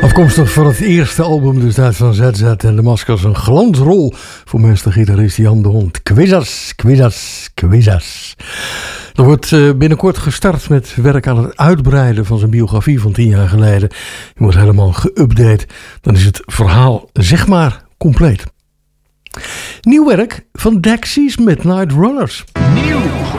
Afkomstig van het eerste album destijds van ZZ en de Maskers. Een glansrol voor meester-gitarist Jan de Hond. Quizas, quizas, quizas. Er wordt binnenkort gestart met werk aan het uitbreiden van zijn biografie van 10 jaar geleden. Die wordt helemaal geüpdate. Dan is het verhaal zeg maar compleet. Nieuw werk van Dexys Midnight Runners. Nieuw.